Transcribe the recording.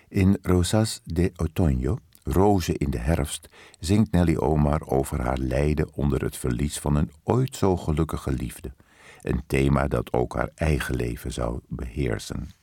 In Rosas de Otoño, Rozen in de herfst, zingt Nelly Omar over haar lijden onder het verlies van een ooit zo gelukkige liefde. Een thema dat ook haar eigen leven zou beheersen.